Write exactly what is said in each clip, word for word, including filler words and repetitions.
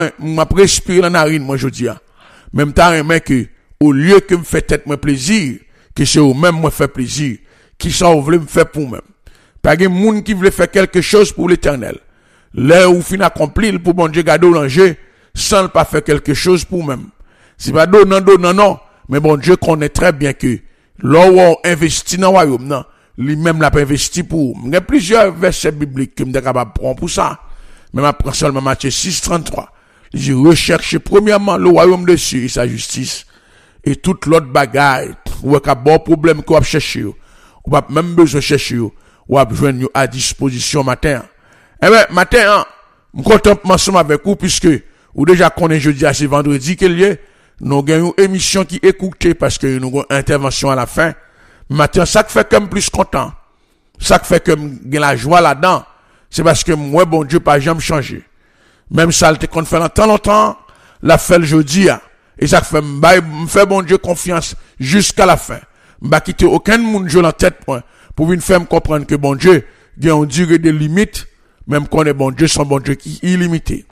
m'a respiré la narine, moi, je dis, même temps, que, au lieu que me fait tête, moi, plaisir, que c'est au même, moi, fait plaisir, qui ça, vous voulez me faire pour même. Pas de monde qui voulait faire quelque chose pour l'éternel. Là où fin accompli, pour bon Dieu, garder l'enjeu, sans pas faire quelque chose pour même. C'est pas donnant, donnant, non. Mais bon Dieu connaît très bien que, là où on investit dans le royaume, non, lui-même l'a pas investi pour. Il y a plusieurs versets bibliques que je suis capable de prendre pour ça. Mais je prends seulement Matthieu six, trente-trois. Il dit, recherchez premièrement le royaume de Dieu et sa justice. Et toute l'autre bagaille, ou un bon problème qu'on va chercher, ou pas même besoin de chercher, ou à joindre à disposition matin. Eh ben, matin, je suis content ensemble avec vous, puisque, ou déjà qu'on est jeudi à ce vendredi qu'il y a, nous avons une émission qui écoutée parce que nous avons une intervention à la fin. Matin, ça fait comme plus content. Ça fait comme j'ai la joie là-dedans. C'est parce que moi, bon Dieu, pas jamais changé. Même ça, le qu'on fait longtemps, longtemps, la fait le jeudi, et ça fait, me fait bon Dieu confiance jusqu'à la fin. M'a quitter aucun monde dans la tête, point, pour une femme comprendre que bon Dieu, il y a une durée de limite, même qu'on est bon Dieu, son bon Dieu qui est illimité.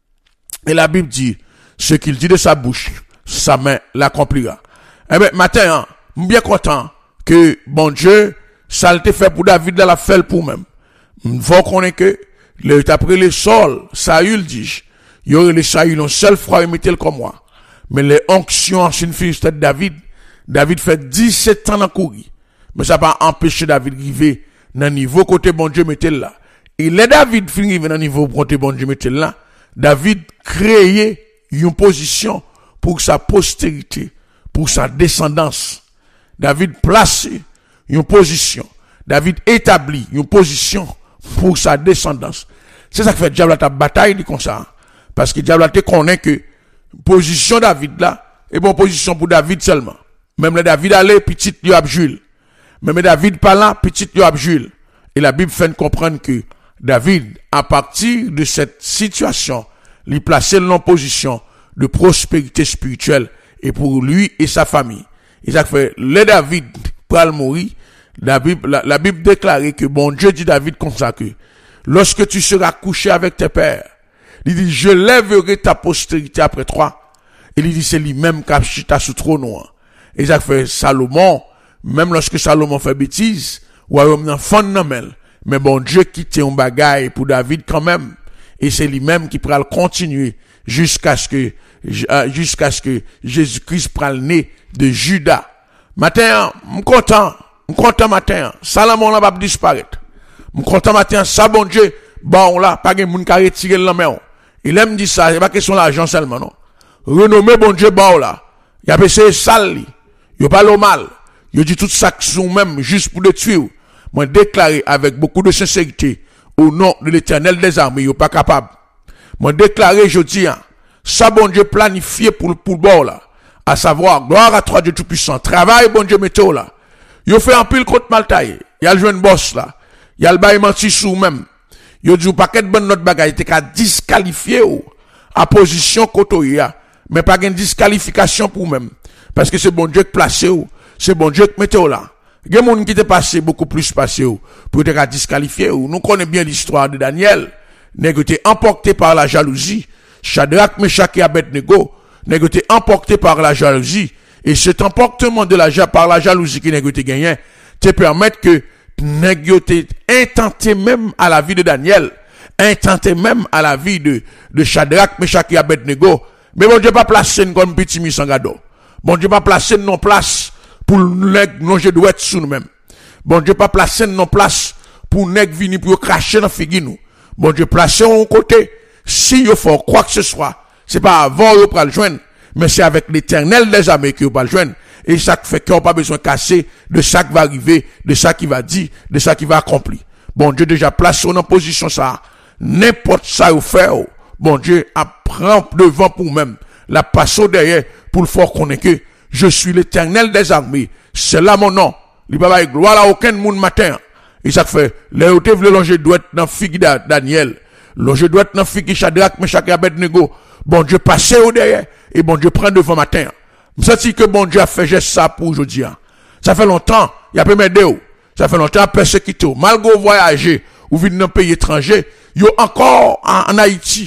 Et la Bible dit, ce qu'il dit de sa bouche, sa main l'accomplira. Eh ben, matin, hein, je suis bien content que bon Dieu, ça l'a fait pour David, la fait pour même. Il faut qu'on ait que, le, après les sols, Saül dit, il y aurait les Saül, un seul frère, il comme moi. Mais les onctions, c'est une fille de David. David fait dix-sept ans dans courir. Mais ça va pas empêcher David d'arriver dans le niveau côté bon Dieu mettait là. Et les David finit dans le niveau côté bon Dieu mettait là. David créé une position pour sa postérité, pour sa descendance. David placé une position. David établit une position pour sa descendance. C'est ça qui fait diable ta bataille dit comme ça. Parce que diable te connaît que position David là est bonne position pour David seulement. Même le David allait petit lui a Jules. Même David pas là petit lui a Jules. Et la Bible fait comprendre que David à partir de cette situation, lui placer en position de prospérité spirituelle et pour lui et sa famille. Et ça fait le David pral mourir. La Bible, la, la Bible déclarait que bon Dieu dit David comme ça que lorsque tu seras couché avec tes pères, il dit je lèverai ta postérité après toi. Et il dit c'est lui-même qui a chita sous trône. Et ça fait Salomon, même lorsque Salomon fait bêtise, royaume nan fond nan mel, mais bon Dieu quitte un bagaille pour David quand même. Et c'est lui-même qui pourra le continuer jusqu'à ce que jusqu'à ce que Jésus-Christ prenne le nez de Judas. Matin, m'm content, m'm content matin, Salomon là va disparaître. M'm content matin, ça bon Dieu, bon là, pas gen moun ka retirer la main. Il aime dit ça, c'est pas question l'argent seulement non. Renommé bon Dieu bon là. Il a passé sale li. Il parle au mal. Il dit tout ça qui sont même juste pour le tuer. Moi déclaré avec beaucoup de sincérité au nom de l'Éternel des armées, il pas capable. Moi déclaré je dis ça bon Dieu planifié pour pour bon là. À savoir gloire à toi Dieu tout puissant. Travail bon Dieu météo là. Il fait un pile contre mal taillé. Il y a le jeune boss là. Il y a le bail menti sous même. Il dit paquet de bonne notre bagaille t'es qu'à disqualifier ou à position kotoya. Mais pas une disqualification pour même. Parce que c'est bon Dieu qui place ou. C'est bon Dieu qui mette ou là. Il y a des gens qui te passé beaucoup plus passé ou. Pour te disqualifier ou. Nous connaissons bien l'histoire de Daniel. Négocié emporté par la jalousie. Shadrach, Meshach et Abednego. Négocié emporté par la jalousie. Et cet emportement de la par la jalousie qui négocié gagné. Te permettre que négocié intenté même à la vie de Daniel. Intenté même à la vie de, de Shadrach, Meshach et Abednego. Mais bon Dieu pas placer comme petit misangado. Bon Dieu pas placer non place pour nèg longer doit sous nous-mêmes. Bon Dieu pas placer non place pour nèg venir pour cracher dans figue nous. Bon Dieu placer en côté si yo faut quoi que ce soit, c'est pas avant yo pral joindre, mais c'est avec l'Éternel des armées que yo pral joindre et ça fait qu'on pas besoin casser de ça qui va arriver, de ça qui va dire, de ça qui va accomplir. Bon Dieu déjà placé en position ça, n'importe ça yo faire. Bon Dieu apprend devant pour même la passe derrière pour le fort qu'on est que je suis l'Éternel des armées. C'est là mon nom. Il va pas gloire à aucun monde matin. Et ça fait, les autres veulent longer doit être dans figue Daniel. Longer doit être dans figue Shadrach, Meshach et Abednego. Bon Dieu passe au derrière et bon Dieu prend devant matin. Je sens que bon Dieu a fait geste ça pour aujourd'hui. Ça fait longtemps, il a pas m'aider. Ça fait longtemps persécuté. Malgré voyager ou venir dans un pays étranger, yo encore en, en Haïti.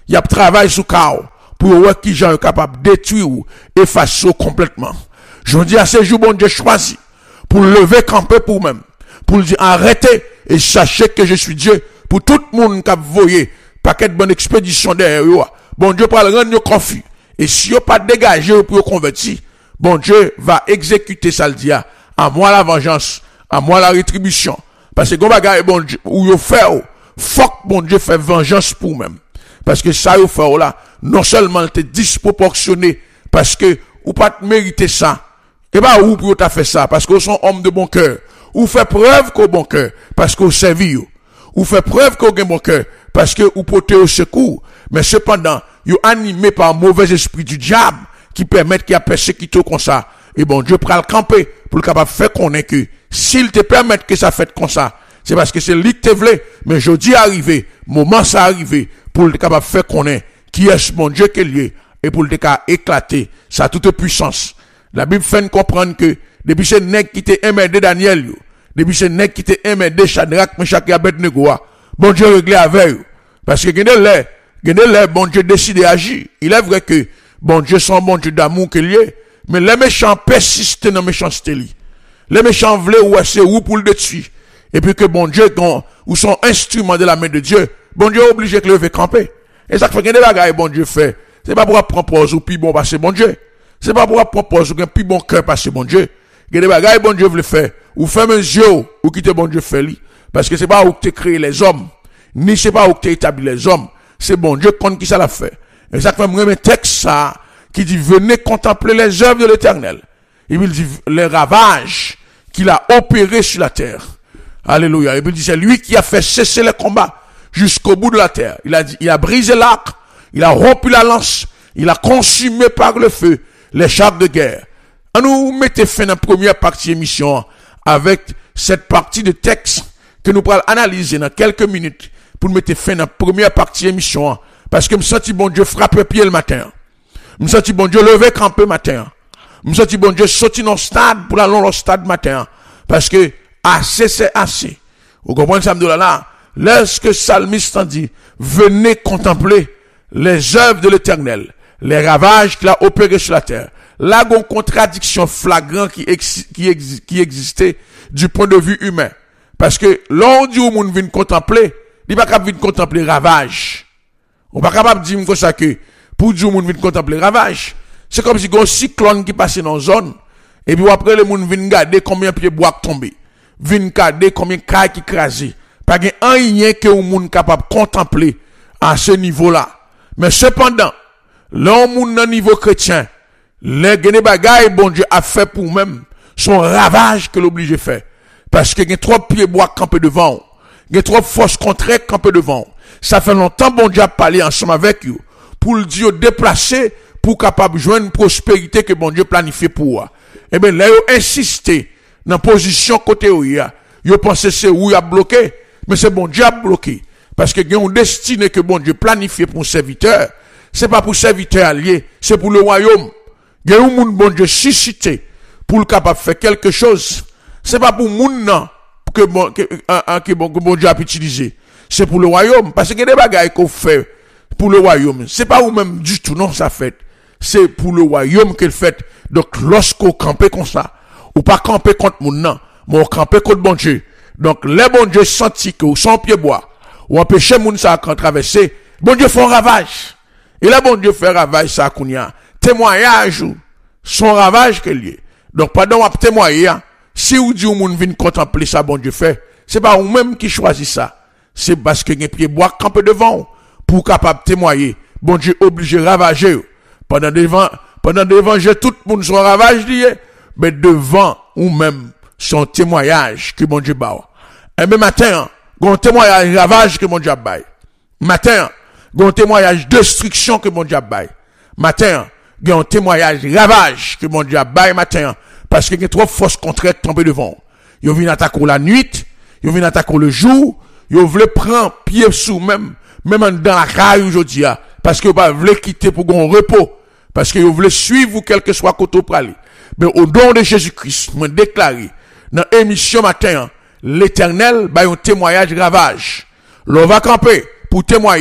y a travail sous chaos pour voir qui gens capable de détruire ou effacer complètement. Je dis à ce jour, bon Dieu choisi pour lever camper pour même, pour dire arrêtez et sachez que je suis Dieu pour tout le monde qui a voyé paquet de bonne expédition derrière eux. Bon Dieu pour le rendre confus. Et si vous pas dégagé pour convertir, bon Dieu va exécuter ça le dia. À moi la vengeance, à moi la rétribution. Parce que comme bagaille bon Dieu, ou yo fait, faut que bon Dieu fait vengeance pour même. Parce que ça yo fait là, non seulement t'es disproportionné, parce que ou pas mériter ça. Et bah ou pour t'as fait ça, parce que vous sont hommes de bon cœur. Ou fait preuve qu'au bon cœur, parce que vous servez. Ou fait preuve qu'au bon cœur, parce que vous portez au secours. Mais cependant, vous animé par un mauvais esprit du diable, qui permettent qu'il y a persécuté comme ça. Et bon, Dieu prend le camper pour le capable faire connaître que s'il te permet que ça fait comme ça, c'est parce que c'est lui qui te voulait. Mais je dis arrivé, moment ça arrivé, pour le capable faire connaître qui est mon Dieu qui est lié, et pour le cas éclater sa toute puissance. La Bible fait comprendre que depuis ce nègre qui était aimé de Daniel, depuis ce nègre qui était aimé de Shadrach, Meshach et Abednego, bon Dieu réglé avec eux. Parce que gagner l'air, gagner l'air, bon Dieu décide d'agir. Il est vrai que bon Dieu sont bon Dieu d'amour qu'il y est, mais les méchants persistent dans la méchanceté. Les méchants voulaient ou c'est où pour le détruire. Et puis que bon Dieu, ou sont instruments de la main de Dieu, bon Dieu est obligé de lever camper. Et ça fait que des bagailles bon Dieu fait. C'est pas pour apprendre propose ou puis bon passer bon Dieu. C'est pas pour apprendre propose ou puis bon cœur passer bon Dieu. Des bagailles bon Dieu veut faire. Ou ferme les yeux ou quitter bon Dieu fait lui. Parce que c'est pas où tu créé les hommes. Ni c'est pas où tu établi les hommes. C'est bon Dieu qui ça l'a fait. Et ça fait un texte ça qui dit venez contempler les œuvres de l'Éternel. Il dit les ravages qu'il a opérés sur la terre. Alléluia. Et puis il dit c'est lui qui a fait cesser les combats jusqu'au bout de la terre. Il a dit il a brisé l'arc, il a rompu la lance, il a consumé par le feu les chars de guerre. On nous mettez fin dans la première partie émission avec cette partie de texte que nous pourrons analyser dans quelques minutes pour mettre fin dans la première partie émission parce que me senti bon Dieu frapper pied le matin. Me senti bon Dieu lever camper matin. Me senti bon Dieu sortir dans le stade pour aller dans le stade matin parce que assez c'est assez. Vous comprenez ça me là lorsque psalmiste dit venez contempler les œuvres de l'Éternel, les ravages qu'il a opérés sur la terre. Là, il y a une contradiction flagrante qui, ex, qui, ex, qui existait du point de vue humain. Parce que l'on dit où moun vient contempler, il n'est pas capable de contempler ravage. On n'est pas capable de dire comme ça que pour dire où moun vient contempler ravage, c'est comme si il y a un cyclone qui passe dans une zone, et puis après le moun vient regarder combien de pieds bois tombés, vient regarder combien de cailles qui crasent. Pas qu'il y a rien que le moun capable de contempler à ce niveau-là. Mais cependant, l'homme moun dans niveau chrétien, les gagné bagaille, bon Dieu a fait pour même son ravage que l'oblige de faire. Parce que il y a trois pieds bois campés devant. Il y a trois forces contraires campées devant. Ça fait longtemps, bon Dieu a parlé ensemble avec vous. Pour le Dieu déplacer, pour capable de joindre une prospérité que bon Dieu planifie pour vous. Eh bien, là, vous insistez dans la position côté où il y a. Vous pensez c'est où il a bloqué. Mais c'est bon Dieu a bloqué. Parce que il y a une destinée que bon Dieu planifie pour un serviteur. C'est pas pour serviteur allié, c'est pour le royaume. Il y a un monde bon Dieu suscité pour le capable de faire quelque chose. C'est pas pour moun non que bon que, que, que, bon, que bon Dieu a utilisé. C'est pour le royaume parce que des bagailles qu'on fait pour le royaume. C'est pas ou même du tout non ça fait. C'est pour le royaume qu'il fait. Donc lorsqu'on campe comme ça, ou pas camper contre moun non, mais on camper contre bon Dieu. Donc les bon Dieu senti que ou sans pied bois ou empêcher moun ça à traverser, bon Dieu fait un ravage. Et là bon Dieu fait ravage ça kounya. Témoignage son ravage que lié. Donc pendant on témoigner, si ou dit ou moun vinn contempler ça bon Dieu fait, c'est pas ou même qui choisit ça. C'est parce que gen pied bois camper devant pour capable témoigner. Bon Dieu obligé ravager pendant devant pendant devant tout le monde son ravage lié, mais devant ou même son témoignage que bon Dieu ba. Et même matin, gon témoignage ravage que bon Dieu bail. Matin, gon témoignage destruction que bon Dieu bail. Matin, il y a un témoignage ravage que mon Dieu a baillé matin parce qu'il y a trop forces contraires tombées devant. Ils viennent attaquer la nuit, ils viennent attaquer le jour, ils veulent prendre pied sous même, même dans la caille aujourd'hui, parce qu'ils ne veulent quitter pour un repos, parce qu'ils veulent suivre quel que soit côté pour aller. Mais au nom de Jésus-Christ, je déclaré dans l'émission matin, l'Éternel baille un témoignage ravage. L'on va camper pour témoigner.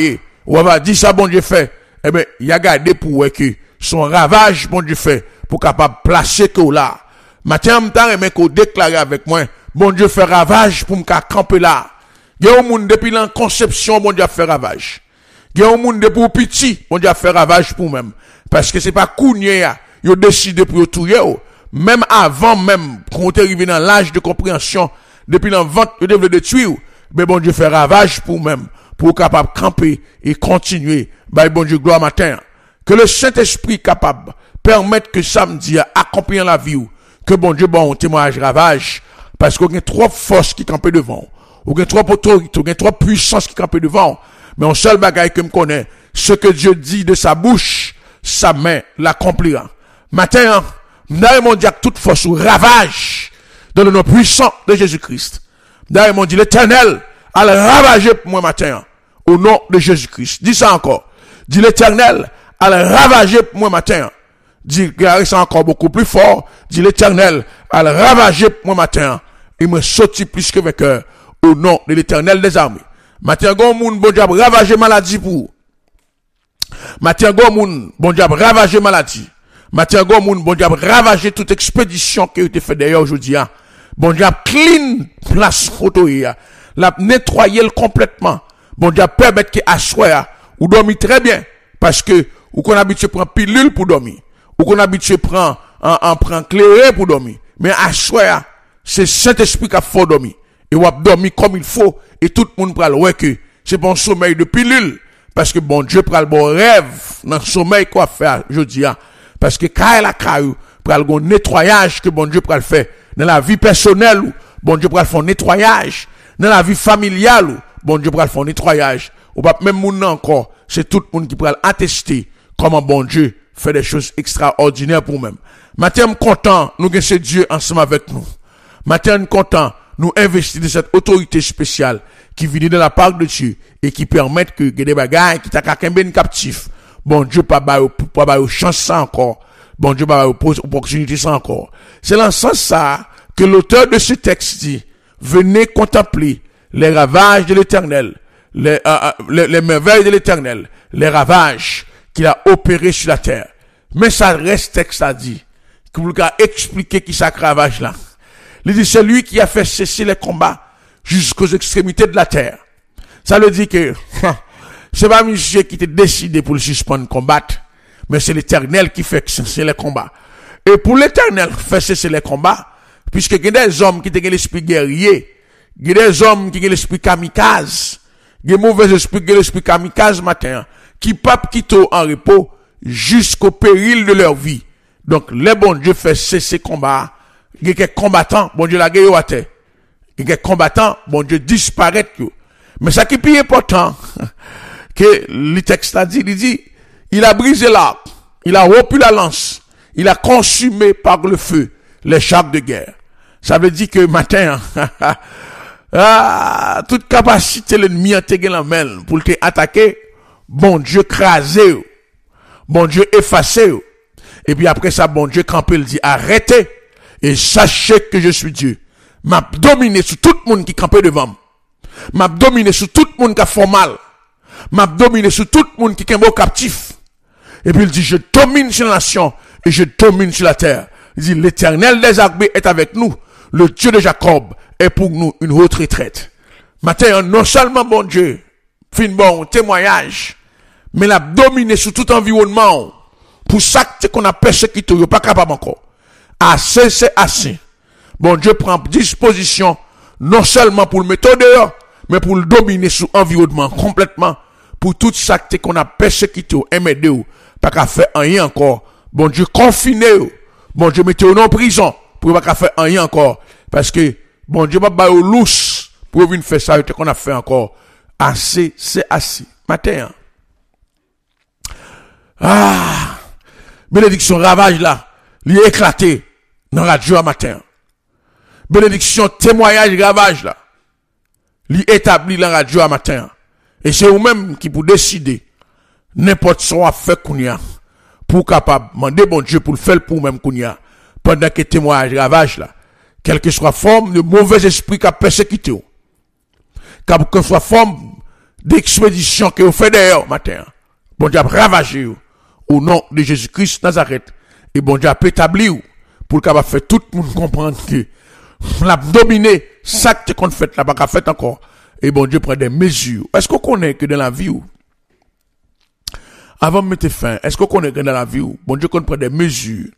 ou va dire ça, bon Dieu fait, eh ben, il a gardé pour que son ravage, bon Dieu fait, pour capable placer que là. Matin, m'ta remet qu'on déclare avec moi, bon Dieu fait ravage pour m'ka camper là. Il y a un monde depuis la conception, bon Dieu fait ravage. Il y a un monde depuis petit, bon Dieu fait ravage pour même. Parce que c'est pas Kounye, il a décidé pour tout yo. Même avant même, quand on est arrivé dans l'âge de compréhension, depuis l'envente, il devait de tuer, mais bon Dieu fait ravage pour même, pour capable camper et continuer, bah bon Dieu gloire matin. Que le Saint-Esprit capable, permettre que samedi, accompagner la vie, que bon Dieu bon témoignage ravage, parce qu'il y a trop force qui campent devant, il y a trop autorité, il y a trop puissance qui campent devant, mais un seul bagage que me connaît, ce que Dieu dit de sa bouche, sa main l'accomplira. Matin, nous mon Dieu, toute force ou ravage dans le nom puissant de Jésus-Christ. Nous mon Dieu, l'Éternel a le ravager pour moi matin, au nom de Jésus-Christ. Dis ça encore. Dis l'Éternel a le ravager pour moi matin. Dis, ça encore beaucoup plus fort. Dis l'Éternel a le ravager pour moi matin. Il me sortit plus que vainqueur au nom de l'Éternel des armées. Matin, gon moun, bon Dieu, ravager maladie pour. Matin, gon moun, bon Dieu, ravager maladie. Matin, gon moun, bon Dieu, ravager toute expédition qui a été faite d'ailleurs aujourd'hui. Bon Dieu, clean place photo, l'a nettoyer complètement. Bon Dieu, permettre que assoir, ou dormir très bien. Parce que, ou qu'on habitué prendre pilule pour dormir. Ou qu'on habitué prendre, en, en prend clairé pour dormir. Mais assoir, c'est Saint-Esprit qui a fait dormir. Et ou a dormi comme il faut. Et tout le monde pral ouais que c'est bon sommeil de pilule. Parce que bon Dieu pral bon rêve dans le sommeil qu'on fait aujourd'hui. Parce que quand la caillou pral bon nettoyage que bon Dieu pral faire dans la vie personnelle, bon Dieu pral faire nettoyage dans la vie familiale, bon Dieu pral faire nettoyage. Ou pas même moun encore, c'est tout le monde qui pral attester comment bon Dieu fait des choses extraordinaires pour nous-mêmes. Matin content, nous que c'est Dieu ensemble avec nous. Matin content, nous investir dans cette autorité spéciale qui vient de la part de Dieu et qui permet que des bagailles qui t'a qu'un ben captif. Bon Dieu pas ba pas ba chance ça encore. Bon Dieu pas ba opportunité ça encore. C'est dans ce sens ça que l'auteur de ce texte dit, venez contempler les ravages de l'Éternel, les, euh, les, les merveilles de l'Éternel, les ravages qu'il a opérés sur la terre. Mais ça reste texte à dire, que vous pouvez expliquer qui ça ravage là. Il dit, c'est lui qui a fait cesser les combats jusqu'aux extrémités de la terre. Ça veut dire que, c'est pas monsieur qui t'a décidé pour le suspendre combattre, mais c'est l'Éternel qui fait cesser les combats. Et pour l'Éternel faire cesser les combats, puisque il y a des hommes qui ont l'esprit guerrier, il y a des hommes qui ont l'esprit kamikaze, il y a des mauvais esprits qui ont l'esprit kamikaze matin, qui pape quitte en repos jusqu'au péril de leur vie. Donc, les bon Dieu fait cesser combat. Il y a quelques combattants, bon Dieu la guerre à terre. Il y a quelques combattants, bon Dieu disparaît. Mais ça qui est plus important, que le texte a dit, il dit, il a brisé l'arc, il a rompu la lance, il a consumé par le feu les chars de guerre. Ça veut dire que matin, ah, toute capacité l'ennemi a été la main pour te attaquer, bon Dieu crasé, bon Dieu effacé. Et puis après ça, bon Dieu campé, il dit, arrêtez et sachez que je suis Dieu. M'a dominé sur tout le monde qui campait devant moi. M'a dominé sur tout le monde qui a fait mal. M'a dominé sur tout le monde qui est un captif. Et puis il dit, je domine sur la nation et je domine sur la terre. Il dit, l'Éternel des armées est avec nous. Le Dieu de Jacob est pour nous une haute retraite. Matin, non seulement bon Dieu, fin bon témoignage, mais l'a dominé sur tout environnement. Pour ça qu'on a persécuté, il n'est pas capable encore. Assez, c'est assez. Bon Dieu prend disposition, non seulement pour le mettre dehors, mais pour le dominer sur l'environnement complètement. Pour tout ça qu'on a persécuté, aimé, pas qu'à faire rien encore. Bon Dieu confiné, bon Dieu mettez en prison, pour pas qu'à faire rien encore. Parce que, bon Dieu pas ba au lousse, pour venir faire ça, qu'on a fait encore. Assez, c'est assez. Matin. Ah! Bénédiction ravage là, il est éclaté dans la radio à matin. Bénédiction témoignage ravage là, il est établi dans la radio à matin. Et c'est vous-même qui pour décider n'importe ce qu'on fait kounya pour capable demander bon Dieu pour le faire pour même kounya pendant que témoignage ravage là, quelle que soit forme de mauvais esprit qui a persécuté, quelle que soit forme d'expédition que vous faites d'ailleurs matin. Bon Dieu a ravagé au nom de Jésus-Christ Nazareth. Et bon Dieu a établi pour capable faire tout le monde comprendre que l'a dominé ça que qu'on fait là pas fait encore. Et bon Dieu prend des mesures. Est-ce qu'on connaît que dans la vie où avant de mettre fin, est-ce qu'on connaît que dans la vie où bon Dieu qu'on prend des mesures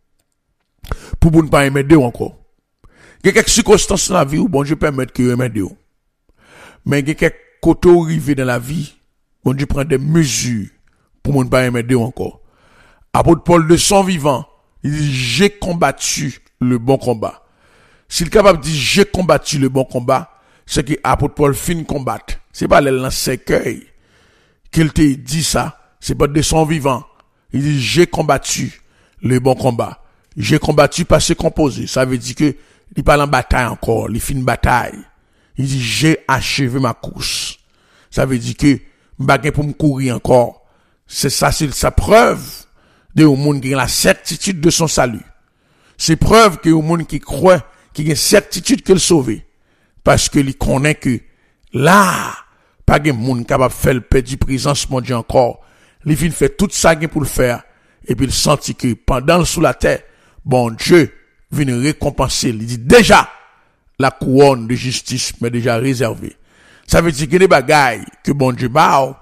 pour ne pas aider encore. Il y a quelques circonstances dans la vie où bon Dieu permet que vous aider. Mais il y a quelques côtés arrivés dans la vie, bon Dieu prend des mesures pour ne pas aider encore. Apôtre Paul de son vivant, il dit j'ai combattu le bon combat. S'il est capable de dire j'ai combattu le bon combat, c'est que apôtre Paul fin combattre. C'est pas le cercueil qu'il te dit ça, c'est pas de son vivant. Il dit j'ai combattu le bon combat. J'ai combattu par ce composé. Ça veut dire que il parle en bataille encore, il fait une bataille. Il dit j'ai achevé ma course. Ça veut dire que m'bagay pour me courir encore. C'est ça, c'est sa preuve de au monde qui a la certitude de son salut. C'est preuve que au monde qui croit, qui a une certitude qu'il sauvé. Parce que il connaît que là, pas de monde capable de faire le paix du présence mon Dieu encore. Il vient faire tout ça pour le faire. Et puis il sentit que pendant le sous la terre, bon Dieu vient récompenser. Il dit déjà, la couronne de justice m'est déjà réservée. Ça veut dire que les bagailles que bon Dieu bat,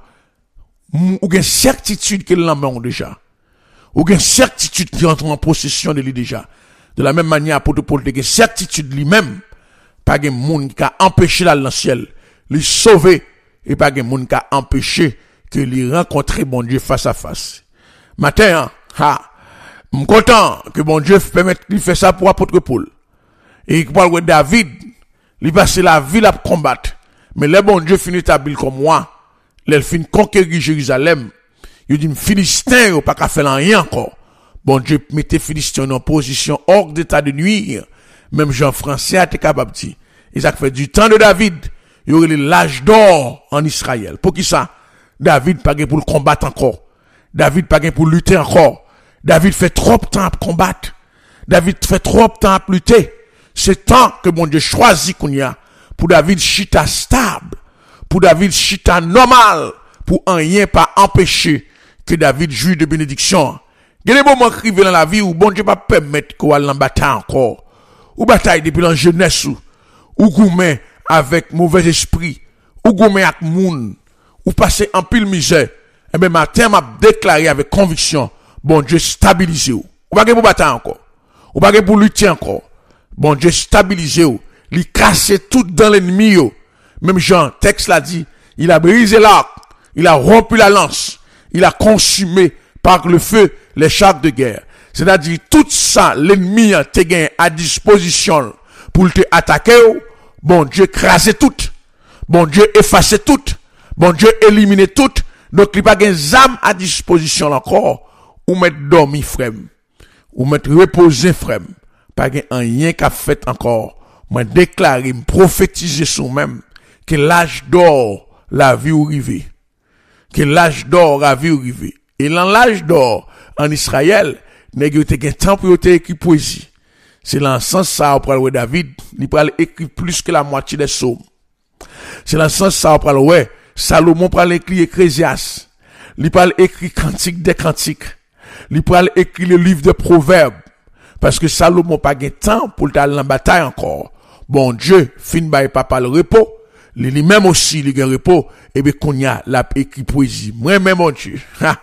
ou une certitude qu'il l'en met déjà. Ou une certitude qui entre en possession de lui déjà. De la même manière, apôtre Paul, une certitude lui-même, pas de monde qui a empêché là dans le ciel, lui sauver, et pas de monde qui a empêché que lui rencontrer bon Dieu face à face. Matin, ha, je suis content que bon Dieu permette de faire ça pour apôtre Paul. Et il parle de David, il passe la ville à combattre. Mais le bon Dieu finit établi comme moi, il finit conquérir Jérusalem. Il dit, Philistin, il pas qu'à faire rien encore. Bon Dieu mettait Philistin en position hors d'état de nuire. Même Jean-Français a été capable de dire. Il a fait du temps de David, il y aurait l'âge d'or en Israël. Pour qui ça? David pas pour le combattre encore. David pas pour lutter encore. David fait trop de temps pour combattre. David fait trop de temps pour lutter. C'est temps que bon Dieu choisit qu'on y a pour David chita stable, pour David chita normal, pour un rien pas empêcher que David jouisse de bénédiction. Il y a des moments qui arrivent dans la vie où bon Dieu pas permettre qu'on aille en bataille encore. Ou bataille depuis la jeunesse ou, ou gourmet avec mauvais esprit, ou gourmet avec moun, ou passer en pile misère. Et bien matin m'a déclaré avec conviction, bon Dieu stabilise ou. Ou pas pour bataille encore. Ou pas pour lutter encore. Bon Dieu stabilise ou. Il casse tout dans l'ennemi. Même Jean, texte l'a dit, il a brisé l'arc, il a rompu la lance, il a consumé par le feu les chars de guerre. C'est-à-dire, tout ça, l'ennemi a gagné à disposition pour te attaquer. Bon Dieu crasé tout. Bon Dieu effacé tout. Bon Dieu éliminé tout. Donc, il n'y a pas de âme à disposition encore. Ou mettre dormi, frère. Ou mettre reposer, frère. Pas de rien qu'a fait encore. Moi, déclarer, me prophétiser sur même. Que l'âge d'or, la vie ou rivé. Que l'âge d'or, la vie ou rivé. Et dans l'âge d'or, en Israël, nèg yo te gen temps pour te écrire poésie. C'est dans ce sens ça pour le David, il pral écrire plus que la moitié des psaumes. C'est dans ce sens ça pour le Salomon pral écrire Ecclésiaste. Il pral écrire Cantique des cantiques. Il pral écrire le livre de Proverbes parce que Salomon pas gen temps pour aller en bataille encore. Bon Dieu, fin bail papa le repos. Lui même aussi il gen repos et ben qu'on y a la écrit poésie. Moi même mon Dieu.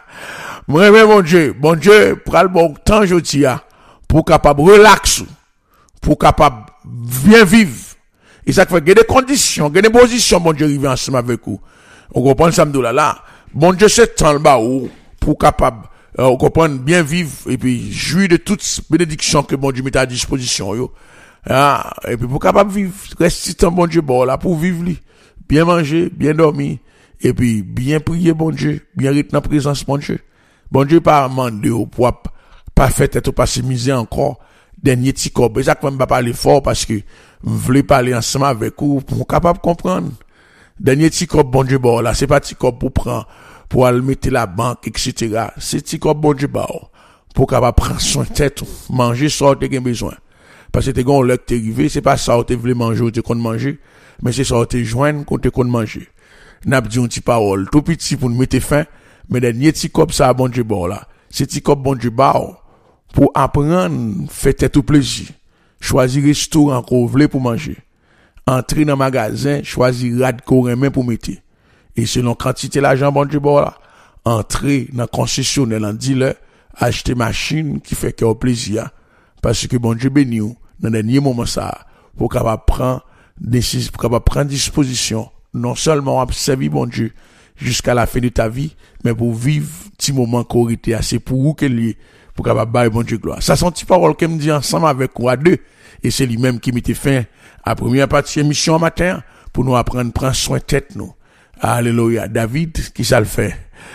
Moi même mon Dieu, bon Dieu pral bon temps jodi a pour capable relax, pour capable bien vivre. Et ça fait que des conditions, des positions bon Dieu arrive ensemble avec vous. On comprend ça m'dou là là. Bon Dieu c'est temps le bas ou pour capable euh, on comprend bien vivre et puis jouir de toutes bénédictions que bon Dieu met à disposition yo. Ah, et puis pour capable vivre, rester temps bon Dieu bon là pour vivre lui, bien manger, bien dormir et puis bien prier bon Dieu, bien être dans présence bon Dieu. Bon Dieu pas mandé au pour pas fait être pas se miser encore dernier petit corps. C'est ça que je pas parler fort parce que je voulais parler ensemble avec vous pour capable comprendre. Dernier petit corps bon Dieu bon là, c'est pas petit corps pour prendre pour aller mettre la banque et cetera. C'est petit corps bon Dieu bon pour capable prendre soin de tête, manger ça tu as besoin. Parce que t'es gon là que t'es arrivé, c'est pas ça où t'es voulu manger ou t'es qu'on manger, mais c'est ça où t'es joindre qu'on t'es qu'on manger. n'a dit une petite parole tout petit pour nous mettre fin, mais dernier petit cop ça bon Dieu bon là. C'est petit cop bon Dieu ba pour apprendre faire tout plaisir. Choisir restaurant qu'on veut pour manger. Entrer dans magasin, choisir rad qu'on remet pour mettre. Et selon quantité l'argent bon Dieu bon là, entrer dans concessionnaire en dealer, acheter machine qui fait que plaisir parce que bon Dieu béni ou dans dernier moment ça pour capable prendre décision pour capable prendre disposition non seulement à servir bon Dieu jusqu'à la fin de ta vie mais pour vivre petit moment qu'on était assez pour vous que lui pour capable bailler bon Dieu gloire. Ça sont petites paroles que me dit ensemble avec quoi deux et c'est lui-même qui mettait fin à première partie émission matin pour nous apprendre prendre soin tête nous. Alléluia. David qui ça le fait.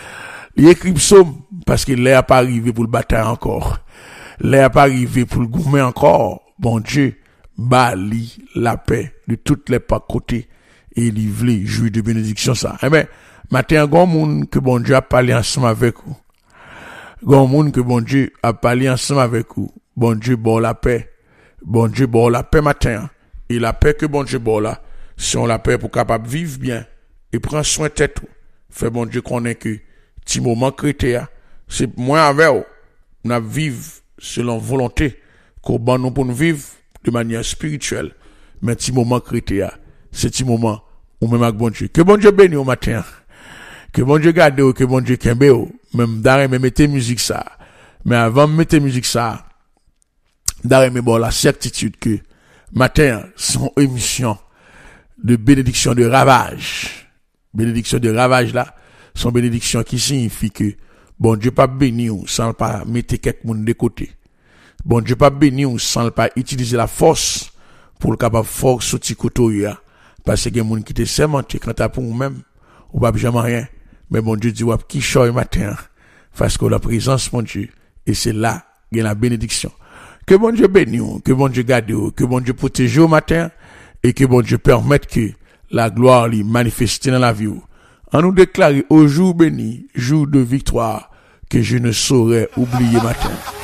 Il écrit psaume parce qu'il n'est pas arrivé pour le bataille encore. Il n'est pas arrivé pour le goumer encore. Bon Dieu, bali la paix de toutes les pas côtés et il voulait jouir de bénédiction ça. Eh ben, matin, grand monde que bon Dieu a parlé ensemble avec vous. Grand monde que bon Dieu a parlé ensemble avec vous. Bon Dieu, bon la paix. Bon Dieu, bon la paix matin. Et la paix que bon Dieu bon là, si on la paix pour capable vivre bien et prendre soin de tête. Fait bon Dieu connaît que petit moment chrétien, c'est moins avec vous. Nous vivre selon volonté qu'on ban nous pour nous vivre de manière spirituelle. Mais petit moment chrétien, c'est petit moment où même avec bon Dieu. Que bon Dieu bénisse au matin. Que bon Dieu garde ou que bon Dieu kembe ou. Même d'arrêt me mettez musique ça. Mais avant de mettre musique ça, d'arrêt me bon la certitude que matin, son émission de bénédiction de ravage. Bénédiction de ravage là, son bénédiction qui signifie que bon Dieu pas béni ou sans pas mettre quelqu'un de côté. Bon Dieu pas béni ou sans pas utiliser la force pour le capable force sur petit couteau ya parce que moun qui te sémenté quand t'as pour vous-même ou pas jamais rien mais bon Dieu dit wap qui choy matin parce que la présence mon Dieu et c'est là qu'il y a la bénédiction. Que bon Dieu bénisse, que bon Dieu garde, que bon Dieu protège au matin et que bon Dieu permette que la gloire lui manifeste dans la vie. En nous déclarer au jour béni, jour de victoire, que je ne saurais oublier matin.